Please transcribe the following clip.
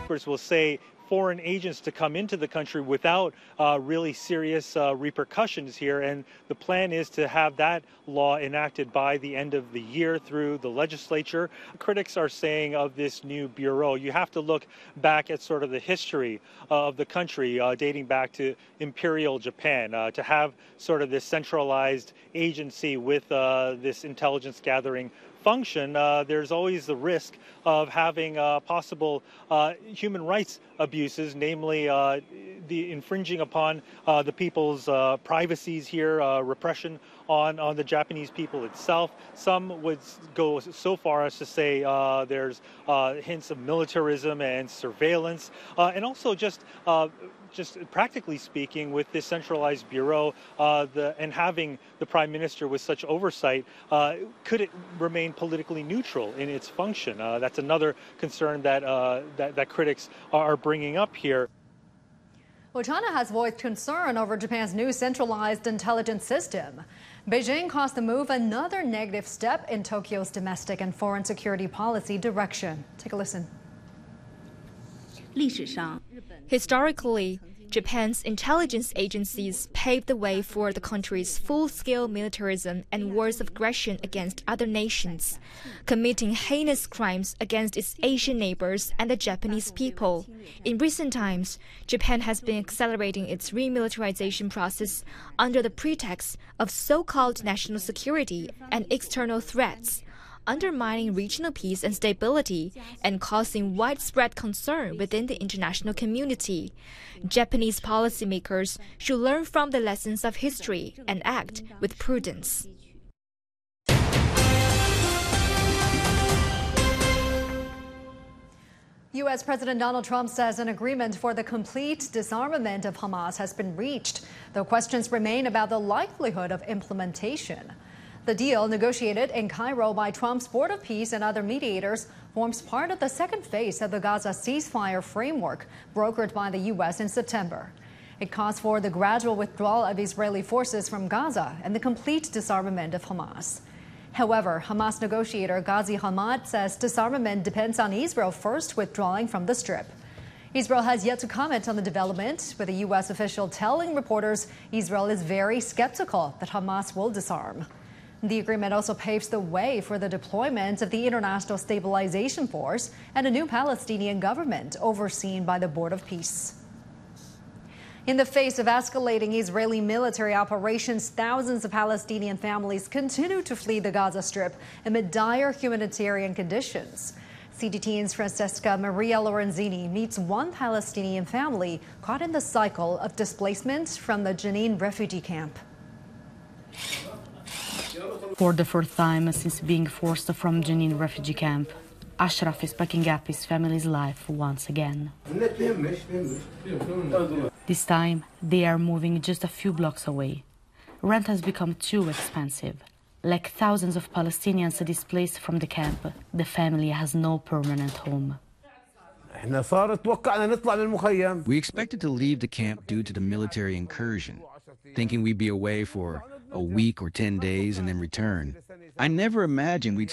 experts will say foreign agents to come into the country without really serious repercussions here. And the plan is to have that law enacted by the end of the year through the legislature. Critics are saying of this new bureau, you have to look back at sort of the history of the country dating back to Imperial Japan, to have sort of this centralized agency with this intelligence gathering function. There's always the risk of having possible human rights abuses, namely the infringing upon the people's privacies here, repression on the Japanese people itself. Some would go so far as to say there's hints of militarism and surveillance, and also just practically speaking, with this centralized bureau and having the prime minister with such oversight, could it remain politically neutral in its function? That's another concern that critics are bringing up here. Well, China has voiced concern over Japan's new centralized intelligence system. Beijing calls the move another negative step in Tokyo's domestic and foreign security policy direction. Take a listen. Historically, Japan's intelligence agencies paved the way for the country's full-scale militarism and wars of aggression against other nations, committing heinous crimes against its Asian neighbors and the Japanese people. In recent times, Japan has been accelerating its remilitarization process under the pretext of so-called national security and external threats, undermining regional peace and stability and causing widespread concern within the international community. Japanese policymakers should learn from the lessons of history and act with prudence. U.S. President Donald Trump says an agreement for the complete disarmament of Hamas has been reached, though questions remain about the likelihood of implementation. The deal, negotiated in Cairo by Trump's Board of Peace and other mediators, forms part of the second phase of the Gaza ceasefire framework brokered by the U.S. in September. It calls for the gradual withdrawal of Israeli forces from Gaza and the complete disarmament of Hamas. However, Hamas negotiator Ghazi Hamad says disarmament depends on Israel first withdrawing from the Strip. Israel has yet to comment on the development, with a U.S. official telling reporters Israel is very skeptical that Hamas will disarm. The agreement also paves the way for the deployment of the International Stabilization Force and a new Palestinian government overseen by the Board of Peace. In the face of escalating Israeli military operations, thousands of Palestinian families continue to flee the Gaza Strip amid dire humanitarian conditions. CGTN's Francesca Maria Lorenzini meets one Palestinian family caught in the cycle of displacement from the Jenin refugee camp. For the fourth time since being forced from Jenin refugee camp, Ashraf is packing up his family's life once again. This time, they are moving just a few blocks away. Rent has become too expensive. Like thousands of Palestinians displaced from the camp, the family has no permanent home. We expected to leave the camp due to the military incursion, thinking we'd be away for a week or 10 days and then return. I never imagined we'd